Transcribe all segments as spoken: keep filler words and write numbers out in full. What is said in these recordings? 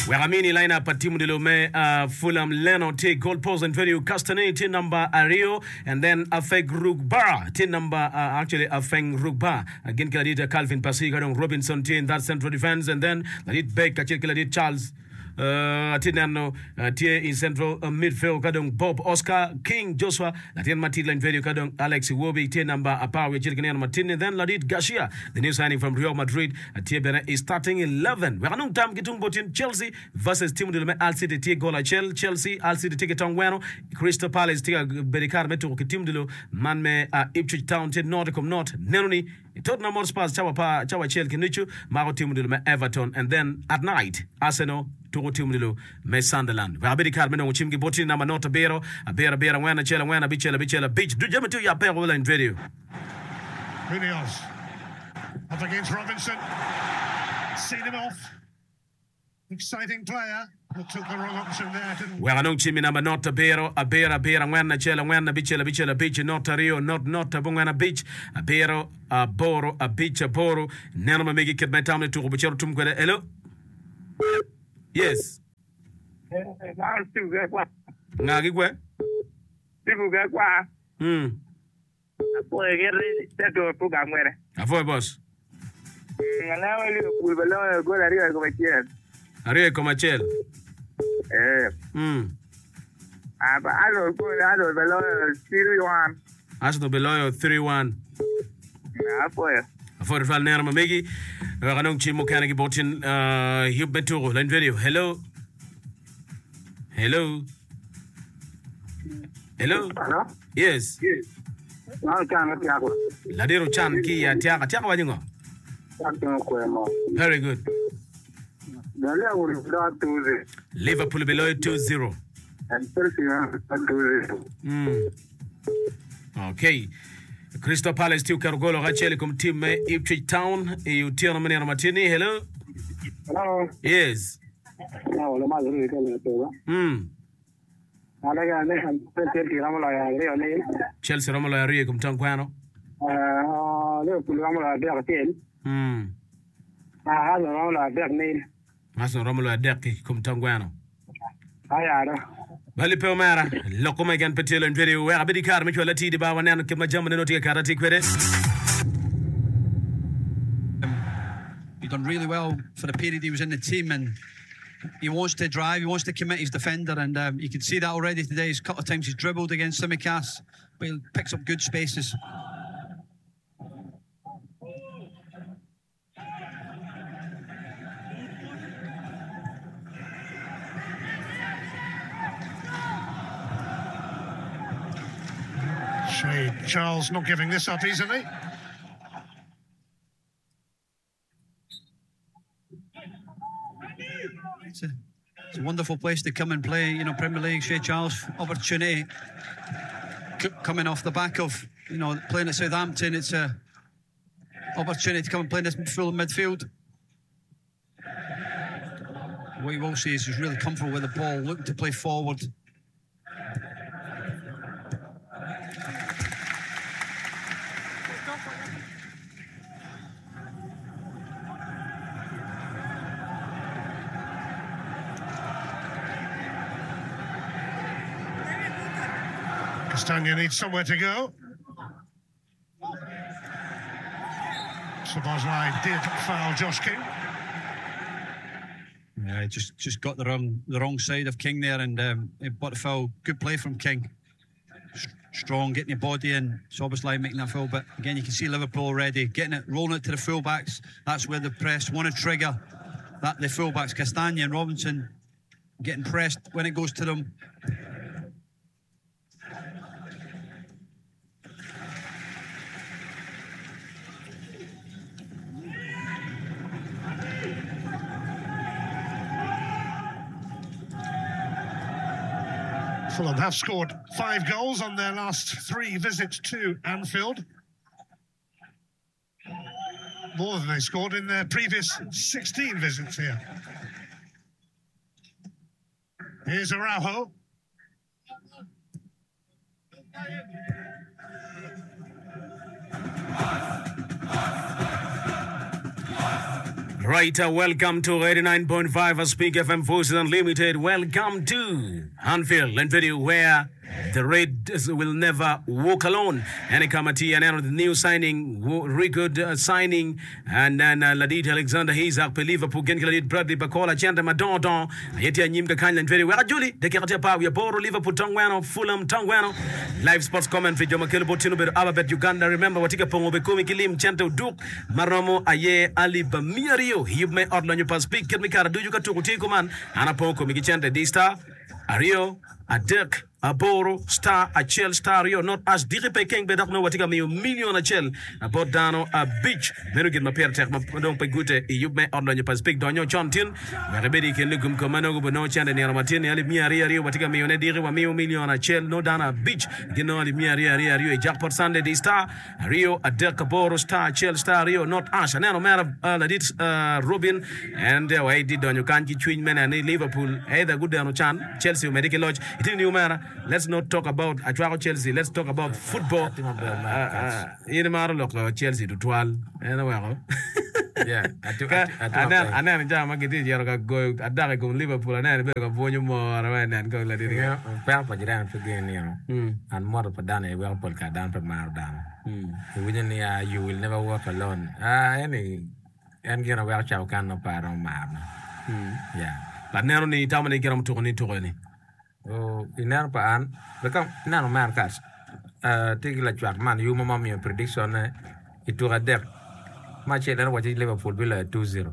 Weramini line up at Timu de Lome, uh, Fulham, Leno, take goal post and value Castanet, tin number Ario, and then Afeg Rugba, tin number uh, actually Afeng Rugba. Again, Kiladita Calvin Pasiga, Robinson, tin that central defense, and then Ladit Beck, Kiladit Charles. Uh, Tinano, uh, Tie in central uh, midfield, Kadong Bob Oscar King Joshua, Latin Matila and Video Kadong Alex Iwobi, Tie number Apawi Chilkanian Martin, and then Ladit Garcia, the new signing from Real Madrid. Uh, Tie Bena is starting eleven. We are no time getting botin Chelsea versus Team de Al City, Tie Gola Chel, Chelsea, Al City Ticket on Weno, Crystal Palace, Tia Bericar Meto, Team de Lo, Manme, uh, Ipswich Town, Ted Nordicum Not, Nenoni, Tottenham Hotspur, Chawa Chawa Chel Kinichu, Maro Team de Everton, and then at night, Arsenal. Togo timu ndilo me Sunderland. Wa abedi karmeno uchimgi boti na manota bero, abera bera wena chela wena bichela bichela beach. Do jama tu ya pego wala in video. Munoz up against Robinson. Seen him off. Exciting player. But took the wrong option there, didn't we? Wanong chimi na manota bero, abera bera wena chela wena bichela bichela beach. Nota Rio, not nota bungana beach. Abero, aboro, abicha boro. Neno mamegi kid my time to buchero tumkwele. Hello? Yes. Ngagi kwe? Sifu ga kwa. Hmm. Apo egere teto program mwere. Avoy boss. Ngala wali kubalo go Rio como chel. Rio como chel. Eh. Hmm. Aba alo go alo belo three one. Asdo beloyo three one. Apo. Afoy fal nera mamegi. Ranong chimo kanagi botin uh Hugh Benturo line video. Hello. Hello. Hello. Hello. Yes. Yes. Now can tiago. Ladero chan ki ya tiaga tiaga wanyingo. Very good. Liverpool below two zero. And Chelsea two zero. Hmm. Okay. Crystal Palace still Cargolo Rachel come team Ipswich Town. You tell me Martini. Hello. Hello. Yes. No, the mother is Hmm. Chelsea Romola Rio come Tanquano. Uh, Liverpool Romola Derek. Hmm. I have a Romola Derek name. Master Romola Derek come Tanguano. I had Bali pe omara loko ma gan petelo en video we abedi kar mi chola ti di ba wanan ke ma jamane no ti karati kwede. He done really well for the period he was in the team, and he wants to drive, he wants to commit his defender, and um, you can see that already today. He's a couple of times he's dribbled against Simicast, but he picks up good spaces. Shade Charles not giving this up easily. It's a, it's a wonderful place to come and play, you know, Premier League. Shea Charles opportunity C- coming off the back of, you know, playing at Southampton. It's a opportunity to come and play in this full midfield. What you will see is he's really comfortable with the ball, looking to play forward. Castagna needs somewhere to go. Szoboszlai did foul Josh King. Yeah, just just got the wrong the wrong side of King there, and um, but the foul. Good play from King. S- strong, getting your body in. Szoboszlai making that foul, but again you can see Liverpool already getting it, rolling it to the fullbacks. That's where the press want to trigger. That the fullbacks, Castagna and Robinson, getting pressed when it goes to them. Fulham have scored five goals on their last three visits to Anfield. More than they scored in their previous sixteen visits here. Here's Araujo. Right, uh, welcome to eighty-nine point five Speak F M Voices Unlimited. Welcome to Anfield and video where the Reds will never walk alone. And Kamati and the new signing, record uh, signing, and then uh, Ladit Alexander Isaac, Liverpool, Genkiladit, Bradley Bacola, Chanda Madon, Yetia Nimka Kanyan, very well. Julie, the Karatepa, we are Boro, Liverpool, Tongwano, Fulham, Tongwano. Live sports commentary, Jomakil Botino, Ababet, Uganda. Remember what Pongo Bekumi Kilim, Chanto Duke, Maromo, Aye, Ali Bamirio. You may order your pass speak, Kelmikara, do you got to Kutikuman, Anapoko, Mikichante, D Star, Ario, a Dirk. A Boro, Star, a Chel, Star, Rio, not as Diripe King, but don't know what you got me a million a Chel, a Bordano, a beach, Menu get my pair tech, don't pay good, you may order your pass big Donio John Tin, where everybody can look him Comano, but no chance, and Martin, Ali Mia Rio, what you got me on a dear, a million a Chel, no down a beach, you know, Ali Mia Rio, a Jackpot Sunday, the Star, Rio, a Dirk, a Boro, Star, Chel, Star, Rio, not Ash, and now matter of Ladit, uh, Robin, and uh, I did on your can't between men and Liverpool, either good down Chan, Chelsea, Medical Lodge, it didn't new matter. Let's not talk about Atletico Chelsea. Let's talk about football. In the matter of Chelsea to twelve. Anyway, yeah. And then and then jam get it. You're go. I don't go Liverpool and then go volume more and then go let it go. Pal for Jiran for game, you know, and more for Danny. Well, Polka down for Mardan. Within the you will never walk alone. Ah, any and get a well chow can no part on Marna. Yeah, but now only Dominic get him to only to any. Oh, in our pan, become none of Marcus. Uh, take like Jack man, you mamma your prediction. It took a deck. Much better what is Liverpool below two zero.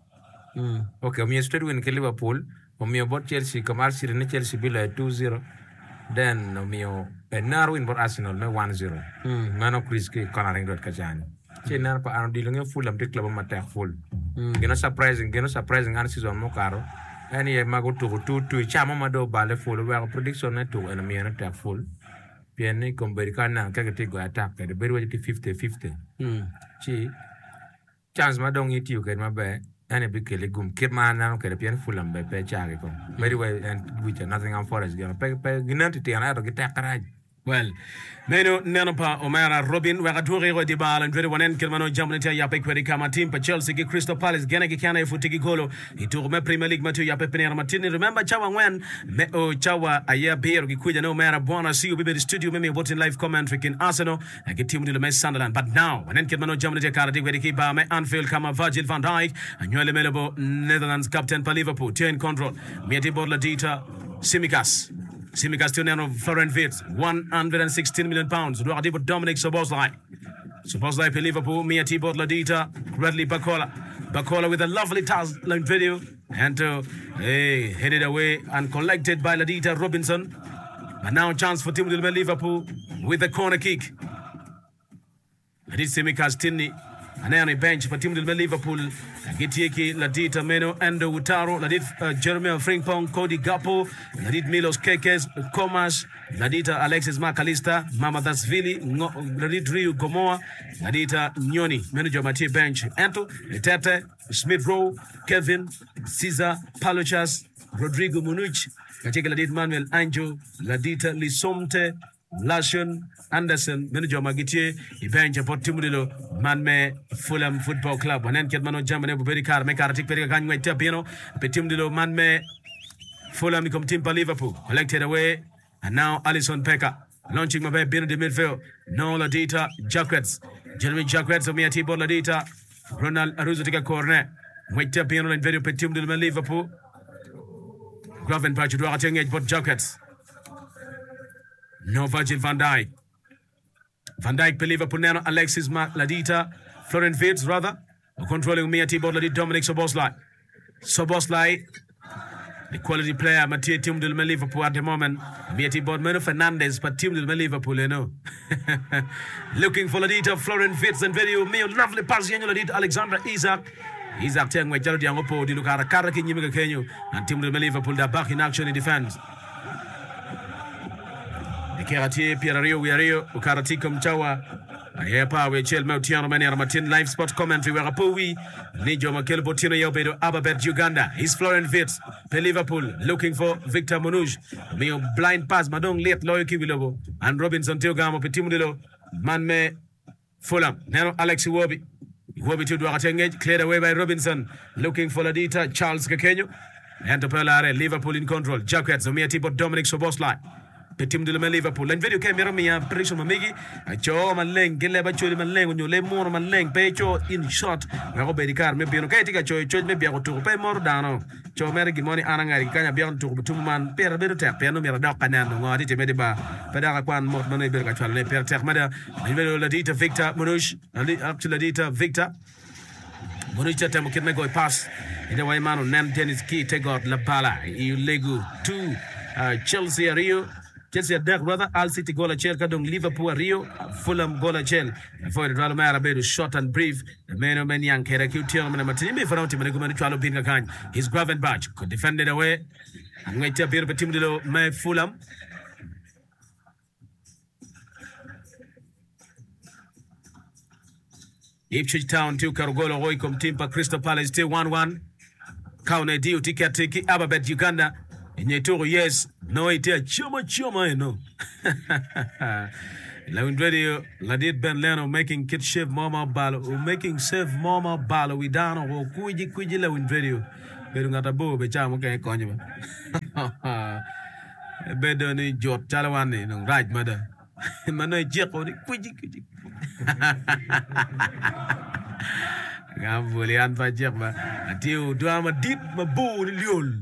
Okay, me straight win Liverpool, or me about Chelsea, come out in Chelsea below two zero. Then no me a narrow win for Arsenal, no one zero. Man of Chris cornering dot Kajani. Chenar pa around dealing a full of the club of Matter full. You know, surprising, you know, surprising answers on Mokaro. And ye mago to two to Chamamado Bale full where prediction to and a mere attack full. Piani Combericana Kagatigo attack at the very fifty fifty. Chi Chance Madong eat you get my bed and a big legum Kidman now get a pian full and by Pecharico. Very well and which are nothing on forest gonna pay identity and I don't get that. Well, Meno Nanopa Omara Robin, Wagaturi, the ball, and very one end Kilmano Jamaica Yapek Kama team, but Chelsea, Crystal Palace, Ganaki Kana, Futiki Golo. He took my Premier League Matu Yapepena Martini. Remember Chawa when Meo Chawa, a year beer, Gikuja no Mara Buona, see you be the studio, maybe about in live commentary in Arsenal, and get team to the Mess Sunderland. But now, when then Kilmano Jamaica Karate, where the keeper, my Anfield, Kama Virgil van Dijk, and Noel Melabo, Netherlands captain for Liverpool, turn control, Miati Bodla Dita, Simikas. Simikas Tionano Florent Wirtz, one hundred sixteen million pounds. Duarte Dominic Szoboszlai. Szoboszlai for Liverpool, Mia Thibaut Ladita, Bradley Bacola. Bacola with a lovely talent video. And uh, hey, headed away and collected by Ladita Robinson. And now chance for Tim Dilma Liverpool with a corner kick. Ladit Simikas Tinni. And then a bench for Tim Dilma Liverpool. Gitieki, Ladita Meno, Endo Utaro, Ladit uh, Jeremy Frimpong, Cody Gapo, Ladit Milos Kekes, Comas, Ladita Alexis McAllister, Mamadasvili, Ladit Rio Gomoa, Ladita Nyoni, manager Mathieu bench, Anto, Tete, Smith Rowe, Kevin, Cesar, Paluchas, Rodrigo Munuch, Kacheka Ladit Manuel Anjo, Ladita Lisomte, Lashon, Anderson, manager Magitie, Event for Timudilo, Manme, Fulham Football Club, and then Ketmano Germany, very car, make a tick, very gang, Tapino, Petimudilo, Manme, Fulham become team for Liverpool, collected away, and now Alison Pekka, launching my baby in the midfield, no Ladita, Jacquets, Jeremy Jacquets of Miati Ladita, Ronald Aruzatica corner, wait Tapino and very Petimudilo, Liverpool, Graven Patch, watching it, but Jacquets. No Virgil van Dijk. Van Dijk per Liverpool now. Alexis Ladita. Florent Wirtz rather. Controlling Mia Thibaut Ladita. Dominic Szoboszlai. Szoboszlai. The quality player. Mathieu Tim de Liverpool at the moment. Mia Thibaut Meno Fernandez. But Tim de Liverpool, you know. Looking for Ladita. Florent Wirtz and video. Mio lovely pass. Ladita. Alexander Isaac. Isaac Teng. Wait, Jarodi Angopo. Di Lukara Karaki Nyimika Kenyo. And Tim de Liverpool. They're back in action in defense. Kerati Pierre Rio Ukarati Kumchawa Ayepa we Chel Moutiano Mani Martin live spot commentary where Apowi Nijo Makel Botino Yobedo Ababet Uganda. He's Florent Wirtz per Liverpool looking for Victor Monuj. Mio blind pass Madong late Loyaki Wilobo and Robinson Teogamo Petimudilo Manme Fulham. Now Alex Iwobi Iwobi to Duatengage, cleared away by Robinson. Looking for Ladita, Charles Kakenyo. And to Pelare, Liverpool in control. Jacket, Zomia Tipo, Dominic Soboslai. The team de Liverpool. And video came here, me a prediction Mamigi. I show my leg, get level to my leg when you lay more on my leg, pay in short. I hope the car maybe okay, take a choice, maybe I go to pay more down. Joe American money, Ananga, can beyond to two man, pair a bit of tap, piano, a dog, and I did a bit about Pedaraquan, more money, better actually, pair tap mother, Livio Ladita Victor, Munush, actually Ladita Victor. Munucha Tamukime go pass. In the way man on Nam Dennis Key take out La Pala, you Legu, two Chelsea Rio. Chelsea Dark brother, Al City goal Chel Kadong Liverpool Rio, Fulham goal Chel. For the Ralmara Bedu short and brief, the man of many young Keraku Tillman and Matimi for Ultimate Chalo Pingakan. His Gravenbach could defend it away. I'm going to appear a team below May Fulham. Ipswich Town to Karugolo Roycom Timpa Crystal Palace still one one. Kaune Dio Tika Tiki Ababet Uganda. In Yetoro, yes, no idea, chuma chuma, you know. Lawin Radio, Ladid Ben Leno making kid chef Mama Balo, or making save Mama Balo, we down or Kuji Kuji Lawin Radio. Bedung at a bow, but I'm okay, conjugal. Bedoni Jot Talawani, no, right, mother. Mano Jeko, Kuji Kuji. I'm fully unfajama. Until Drama deep, my boo, Liul.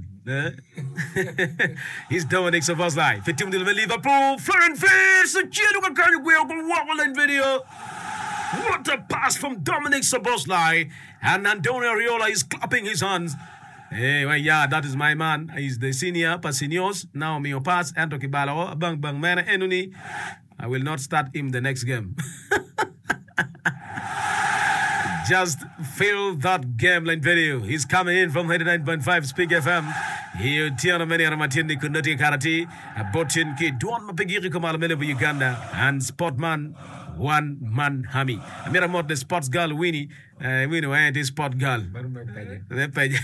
He's Dominic Szoboszlai. fifteen to Liverpool. Florent Face. Can you walk on video? What a pass from Dominic Szoboszlai. And Antonio Areola is clapping his hands. Hey, well, yeah, that is my man. He's the senior, Pasinios. Now, Mio pass. Anto Kibalo. Bang, bang, man. Enuni. I will not start him the next game. Just feel that game line video. He's coming in from eighty-nine point five Speak F M. Here, Tiana Meni Ramatini Kunati Karati, a Botin Kid, Duan Mapigiri Kamal Melebu Uganda, and Sportman One Man Hami. Amira Mot, the sports girl Winnie. Uh, Winnie, why is sport girl? The page.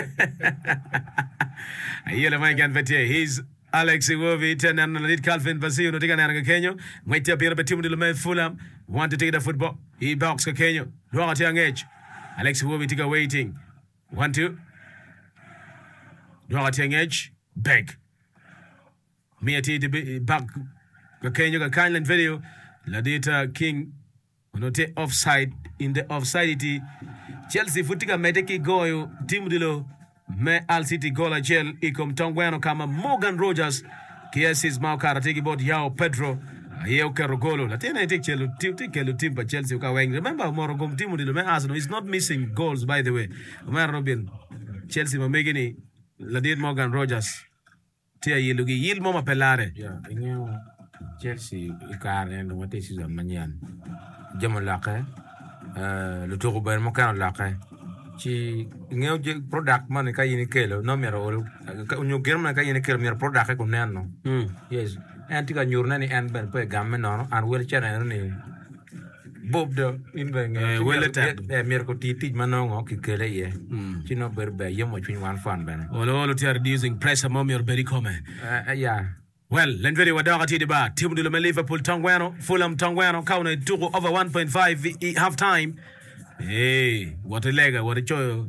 I hear the mic and Vete. He's Alex Iwobi, ten and lead Calvin Basio, no taking a Kenyo. Wait up here, but Tim Dulume Fulham want to take the football. He box Kenyo. Draw at young age. Alex Iwobi take a waiting. One, two. Draw at young age. Beg. Me at the back. Kenyo, a kindland video. Ladita King. Note offside in the offside. Chelsea Futika Medeki Goyo. Tim Dilo. Me Al City gola gel ikom tongweno kama Morgan Rogers kiasis maukara tiki bot yao Pedro yeo Karugolo la tena take chelo take chelo team pa Chelsea uka weng. Remember Morogom team dilo me Arsenal is not missing goals by the way. Omar Robin Chelsea mamegini la did Morgan Rogers tia yilugi yil moma pelare yeah inyo Chelsea ikare ndo mate season manyan jamo laqe euh le tour ben mo kan laqe ci ngeu product man ka yini kelo no mero ñu germa ka yini kelo mero product ko nenno mm yes anti ka ñurna ni en ben pe gamme no an wel channel ni bob de in ben wel ta e mero ko titi manongo ki kele ye ci no berbe yemo ci wan fan ben wala wala ti reducing pressure mom your very come yeah well len very wadaga ti ba team de Liverpool Tongweno Fulham Tongweno kauna tuko over one point five half time. Hey, what a lega, what a choyo,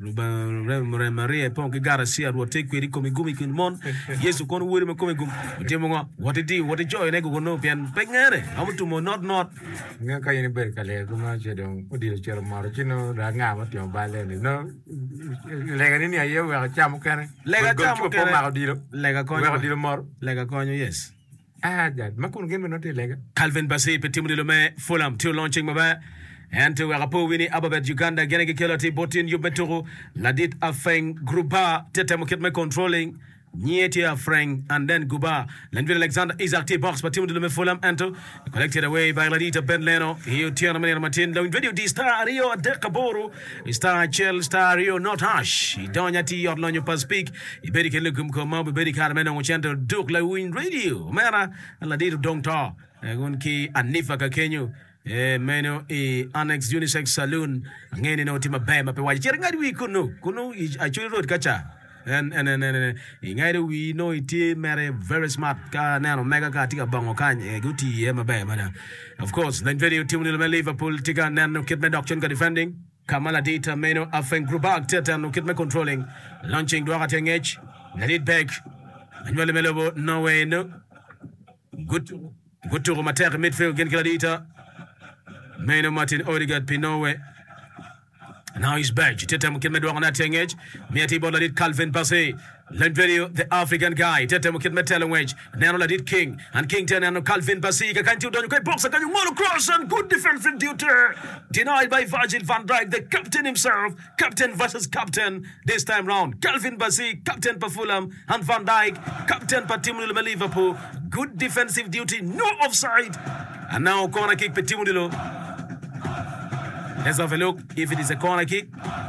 Maria Ponki Garcia, what take with Komigumi Kimon. Yes, you can't wait me coming. What a deal, what a joy, and I go no pian pengare. How to mo not not. Ngaka in Berkale, Gumachedon, what is your Marchino, Ranga, what your ballet, no? Legania, you are a chamucan, Lega Chamucan, Lega Coin, more, Lega Coin, yes. Ah, that Macon game not a leg. Calvin Bassey, Petit de Lome, Fulham, two launching my and to Rapo Winnie Ababet Uganda, Genegi Kelati, Botin Yubeturu, Ladit Afeng, Gruba, Tetemukit controlling, Nietia Frank, and then Guba. Lenville Alexander is active box, but Tim de Lume Fulham Anto, collected away by Ladita Ben Leno, here Tiana Manina Martin, the video D Star Rio Dekaboru, Star Chel, Star Rio, not Hash, Donyati or Lonyo Paspeak, Iberic Lukum Komo, Iberic Carmeno, Chento, Duke Lawin Radio, Mara, and Ladito Dongta, Gunki, and Nifaka Kenyu. Eh meno e Annex Unisex Saloon ngeni no tima ba mape waji ngadi wi kuno kuno actually road kacha and and and ngadi we know it mere very smart ka nano mega ka tika bango kanye guti e mabe mana of course then video team Liverpool tika nano kidman doctor ka defending Kamala Dita Meno Afeng Grubak Teta no kit me controlling. Launching Dwaka Tengage. Let it back. Manuel Melobo no way no. Good good to Mater midfield Gen Kiladita. Meno Martin Odegaard Pinowe. Now he's back. Teta Mukit Medwaka na Tengage. Miati Bola did Calvin Bassey. Lenverio, the African guy. Teta Mukit Metelwage. Nanola did King. And King Tenano Calvin Bassey. Can't you do box? Can you monocross and good defensive duty? Denied by Virgil van Dijk, the captain himself. Captain versus captain this time round. Calvin Bassey, captain for Fulham. And Van Dijk, captain for Timudilo Liverpool. Good defensive duty, no offside. And now corner kick for Timudilo. Let's have a look if it is a corner kick.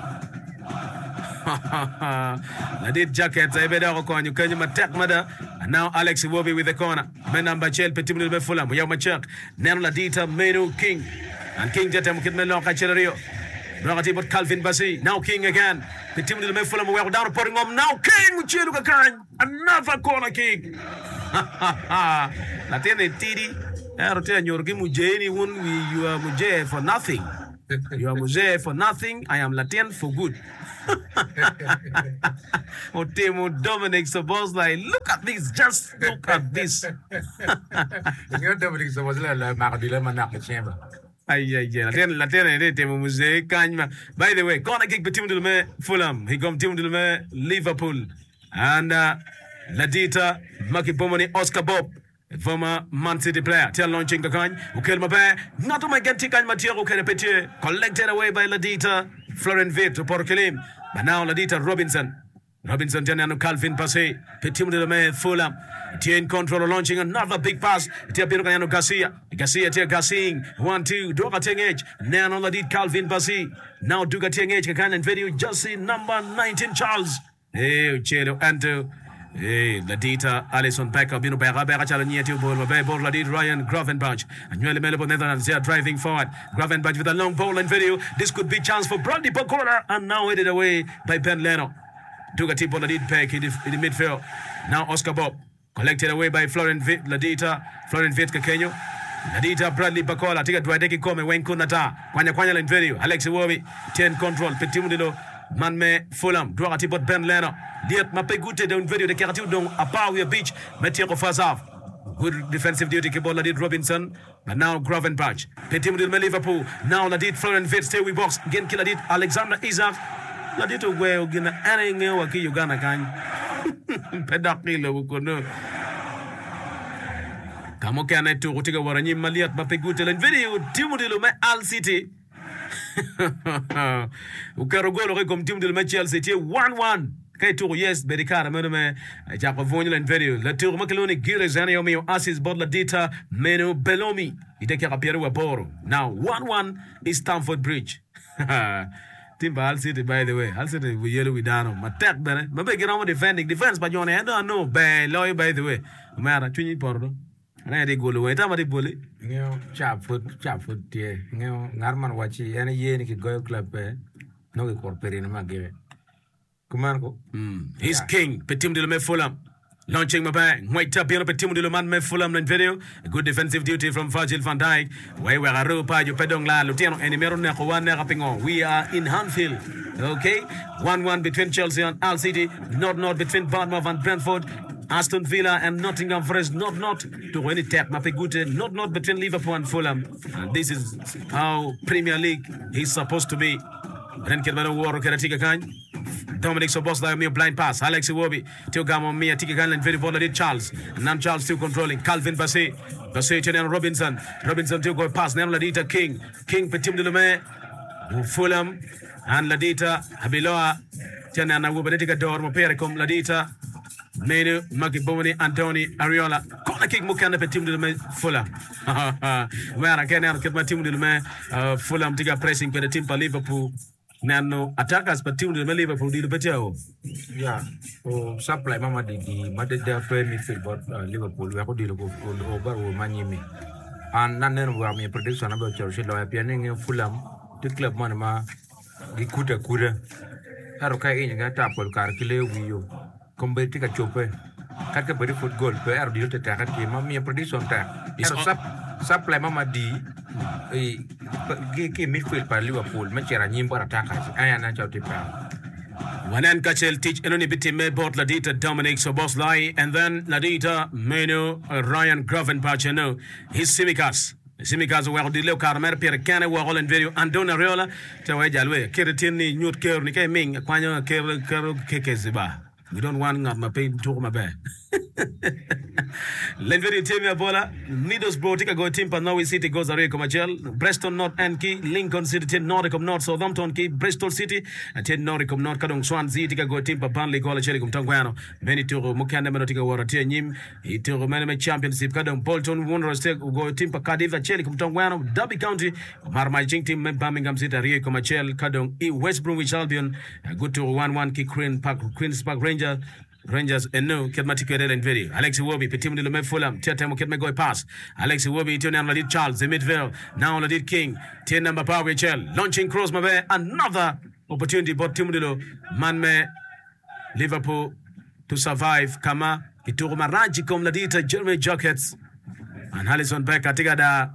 Nadit jacket, Zaibeda Okon, you can attack mother. And now Alex Iwobi with the corner. Menamba Chel, Petimul Befulam, Yamachak, Nan Ladita, Menu King. And King Jetam Kidmelo Cachelerio. Ragati but Calvin Bassey. Now King again. Petimul Befulam, well down, pouring on. Now King with Chiluka Khan. Another corner kick. Latene Tidi. Arotan, you're giving Mujani one, you are Mujay for nothing. You are Mujay for nothing. I am Latin for good. Otemo Dominic Sobos like, look at this, just look at this. Dominic Sobos like Maradilla Manaka chamber. Ay, ay, ay. Latin, Latin, Temo Mujay, Kanyma. By the way, corner kick between the Fulham. He come to the Liverpool. And uh, Ladita, Maki Bomani, Oscar Bob. Former Man City player, tell launching the coin, Ukel Mabe, not to my getting and material collected away by Ladita, Florent Vitt to Porkelim, but now Ladita Robinson. Robinson Janano Calvin Passe, Petim de Leme, Fulham, Tien control launching another big pass, Tiapirano Garcia, Garcia Tia Garcia, one, two, Duka Tengage, Nano Ladit Calvin Passe, now Duka Tengage, Kakan and video, just see number nineteen Charles. Hey, Chelo Anto. Hey, Ladita, Alison Becker, Bino Berra, Berra, Chalania, Tubol, Babel, Ladit, Ryan, Gravenbach, and Noel Melbourne Netherlands, they are driving forward. Gravenbach with a long ball and video. This could be chance for Brandy Pokora, and now headed away by Ben Leno. Took a tip on Ladit Peck in the, in the midfield. Now Oscar Bob, collected away by Florent Vitt, Ladita, Florent Vitt Kakenyo. Ladita, Bradley Bacola, take a Dwadeki Come, Wayne Kunata, Kwanya Kwanya and video. Alex Iwobi, ten control, Petimudilo. Manme Fulham, droit à Ben Leno. Diet m'a pas goûté d'une vidéo de quartier donc à part we beach, Mathieu Fazaf. Good defensive duty que la did Robinson, but now Gravenbach. Petit de Liverpool. Now la did Florent Vitt stay with box. Again kill la did Alexander Isaac. La did well gina any wa ki Uganda kan. Pedakilo ko no. Kamo kana to rotiga waranyi maliat m'a pas goûté la vidéo Timothy me Al City. Ukarogolo comme team de Mathieu c'était one one. Kay tour yes Bedikara menome Jacob Vonil and video. La tour Makaloni Girezani Omeo Assis Bodla Dita Meno Belomi. Itekera Pierre Boro. Now one one is Stamford Bridge. Timber Al City by the way. Al City we yellow with Dano. Matek bene. Mabe get on defending defense but you I don't know by loy by the way. Mara twini pordo. Na de golo we ta ma de bole. Ngeo chap foot chap foot tie. Ngeo ngarman wachi ene ye ni ki go club pe. No ke korperi na magere. Kumanko. Mm. He's yeah. King. Petim de me Fulham. Launching my bag. White up here. Petim de man me Fulham in video. A good defensive duty from Virgil van Dijk. Way we are ropa you pedong la Lutiano and Mero ne ko wan rapingo. We are in Anfield. Okay. one one between Chelsea and Al City. Not not between Bournemouth and Brentford. Aston Villa and Nottingham Forest, not not to any tap, not not between Liverpool and Fulham. And this is how Premier League is supposed to be. Dominic Sobos like me a blind pass. Alex Iwobi, Teogamo Mia Tikigan and very volatile Charles. Nan Charles still controlling. Calvin Bassey. Bassey and Robinson. Robinson to go pass. Now Ladita King. King Petim de Lume. Fulham and Ladita Habiloa. Tiana Wubadetica Dor Mopericum Ladita. Menu Makiboni Antoni Ariola. Corner kick Mukana Petim de Lume Fulham. Where I can get my team de Lume Fulham Tiga pressing for the team for Liverpool. Nano attackers but team de Liverpool did better. Yeah. Oh, supply mama di di made their play midfield but Liverpool we have to deal with over or Manimi. And none of me prediction about Chelsea lawyer pianing Fulham the club manama di kuda kuda. Haruka in a tapol car kile we combat a chope. Kaka very foot goal per deal to take a team. Mammy prediction tag. It's a supply mama di e ge ke midfield pa Liverpool me chera nyimbo attackers aya na chauti pa Wanan Kachel teach Enoni Bitime bought Ladita Dominic Soboslai and then Ladita Meno uh, Ryan Groven Pachano. His Simicas. Simicas were the low carmer Pierre Cana were in video and Dona Riola to Wajalwe. Keratini Newt Kerni Ming, Quano Kero Kekeziba. We don't want my pain to my bear. Lenveri Timia Bola, Middlesbrough take a go team, Norwich City goes a Comachel, Preston North End Key, Lincoln City, ten Noricum North, Southampton Key, Bristol City, and ten Noricum North, Kadong Swansea, take a go team, Burnley, College, Tanguano, many to Mukanda Menotica Water Nim, it to Management Championship, Kadong Bolton, Wanderers take go team, Cardiff, Chelicum Tanguano, Derby County, Marmajing team, Birmingham City, Rio Comachel, Kadong, E West Bromwich Albion, good to one one Key Queen Park, Queen's Park Rangers. Rangers and no Ketmati Kerel and video. Alexi Wobi, Petim de Lume Fulham, Tetamo Ketmagoy pass. Alexi Wobi, Tonian Ladid Charles, the midville. Now Ladid King, ten number power Chell, launching cross Mabe, another opportunity, but Timudilo, Manme, Liverpool to survive. Kama, Ituruma Ranjikom Ladita, Jeremy Jockets, and Allison Becker, Tigada,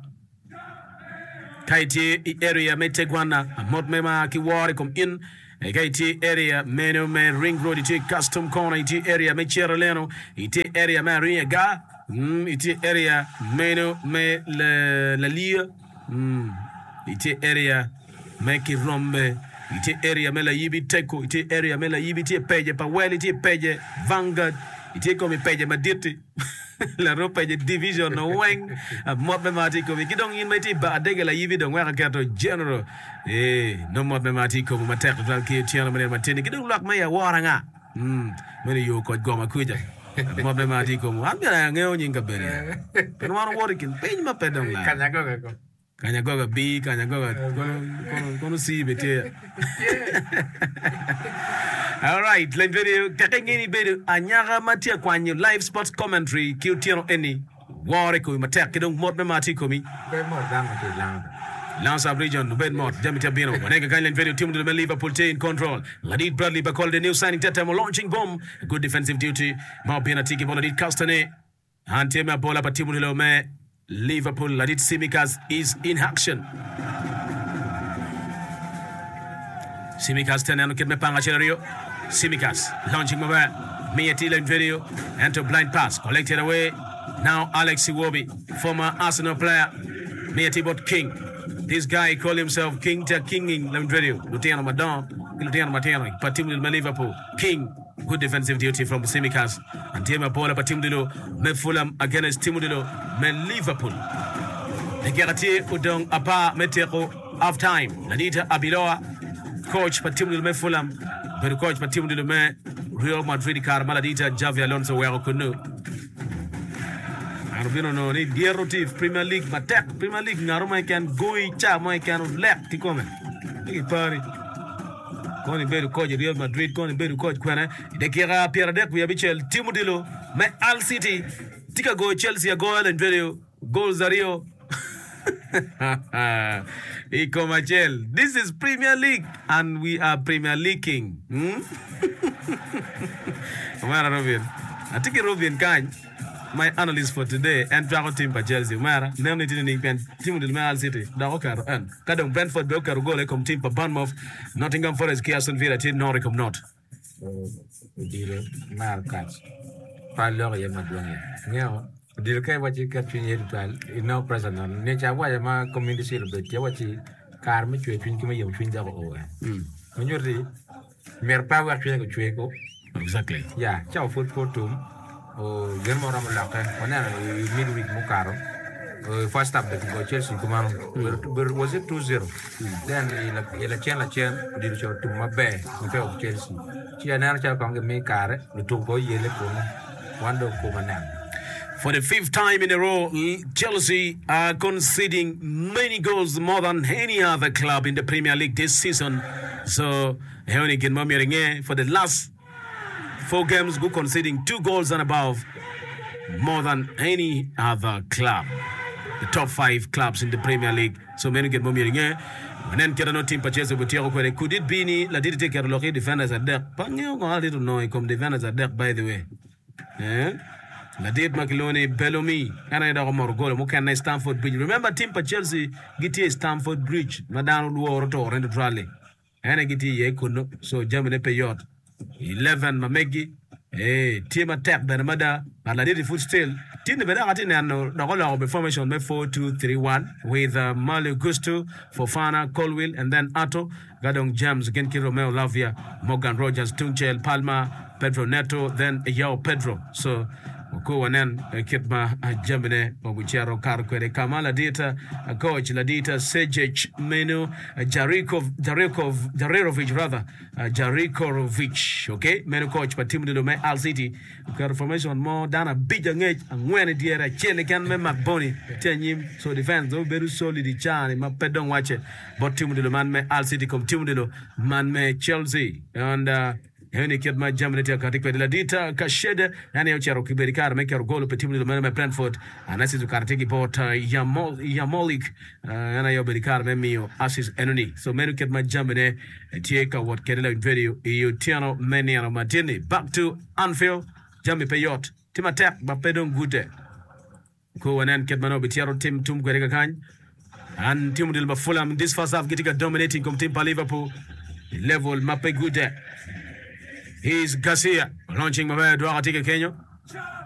Kaiti area, Metegwana, Motmema Kiwari come in. Iti area meno me ring road iti custom corner iti area me Cheroleno iti area me Riega mm, iti area meno me la la lia mm, iti area me Kirombe iti area me la Yibi Teko iti area me la Yibi iti peje pa well iti peje Vanguard iti come peje Maditi la ropa de division no wing mobe matiko mi kidong in meti ba dege la Yibi dong wa kato general eh no mobe matiko mo matek dal ki tiana mene matini kidong lak me ya waranga mm mene yo ko goma kuja mobe matiko mo amya ngeo nyinga bere pen waro worikin pen ma pedong la kanya go go kanya go bi kanya go kono kono si bete all right let's video kakengini video anyaga matia kwanyu live sports commentary kiutiano eni wore ko matek kidong mobe matiko mi be mo dang ke lang Lance region, Bedmont, Jamita Bino, Wanega Gailand video team to the Liverpool in control. Ladid Bradley called the new signing Tetamo launching bomb. Good defensive duty. Mapina Tiki Boladid Castane. Antema Bola Patimulo Me. Liverpool Ladid Simicas is in action. Simicas Tenano Kidmepanga Cherio. Simicas launching mobile. Miatiland video. Enter blind pass. Collected away. Now Alex Iwobi, former Arsenal player. Miatibot King. This guy called himself King Ta Kinging Lamdredio, Luciano Madon, Luciano Matano, Patimul Liverpool, King, good defensive duty from Simicas, and Tema Paula Patimudilo, Me Fulham against Timudilo, Me Liverpool. The Gerati Udong Apa Metero half time. Lanita Abiloa, coach Patimudil Me Fulham, but coach Patimudilo Me Real Madrid Carmaladita Javi Alonso Wero Kunu. Arbino no ni dia rotif Premier League matek Premier League ngaruma kan goi cha mo kan lek ti komen ni pari koni beru coach Real Madrid koni beru coach kwana de kira Pierre Dek ya bichel Timudilo me Al City tika go Chelsea goal and video goal Zario Iko Machel, this is Premier League and we are Premier Leaguing. Hmm? Where are Robin? I think Robin can. My analyst for today and Drago team by Chelsea Mara nemni tini pen team del Al City da okaro en kadong Brentford be okaro gole kom team pa Bournemouth Nottingham Forest Aston Villa team Norwich not dire mar kat pa lo ye madwangi ngeo dire kai wachi kat pinye tual ino present ne cha wa ma community celebrate ya wachi kar mi chwe pin kuma yem pin da ko o mm nyori mer pa wa chwe ko chwe ko exactly yeah ciao football team o germo ram la ka ona midweek mo karo first up the go Chelsea kumano was it two zero then la la chen la chen di cho tu mabe mo pe o Chelsea ci ana cha ko ngi kare lu tu ko yele ko wando ko manan. For the fifth time in a row, Chelsea are conceding many goals more than any other club in the Premier League this season. So, for the last four games, go conceding two goals and above, more than any other club. The top five clubs in the Premier League. So, many get mommy ringe. And then get no team purchase with Tiago. Could it be ni? La did take care of defenders at deck. But you know, I don't know. Come defenders at deck, by the way. Yeah. Ladid Makiloni Bellamy and I don't more goal Mukana Stamford Bridge. Remember team for Chelsea Giti Stamford Bridge Madame War to Rendo Rally and I get ye kuno so Germany payot eleven Mamegi eh team attack Benamada but Ladid foot still team the Bedatin and the whole of formation four two three one with uh, Malu Gusto Fofana Colwill and then Atto Gadong James Genki Romeo Lavia Morgan Rogers Tunchel Palma Pedro Neto then Yao Pedro so ko wanen kitma Germany obuchero kar kwere Kamala data coach la data Sejic Menu Jarikov Jarikov Jarerovic rather Jarikovic okay menu coach pa team de me Al City kar formation mo dana bija ngej ngwene diera chele kan me Macboni tenyim so defense do beru solid chani ma pedon wache but team de man me Al City comme team de man me Chelsea and uh, Heni kitma Germany tia katika la dita kashede yani yochero kiberikar make your goal pe timu de me Brentford anasi zu karatiki bot Yamol Yamolik yana yo berikar me mio assist enoni so menu kitma Germany tieka what kedela video iyo tiano meni ana Martini back to Anfield Germany payot team attack ba pedon gute ko wanen kitma no bitiaro team tum gwereka kany and team de Fulham this first half getting dominating come team pa Liverpool level mape gute. He's Garcia launching my way to Kenya.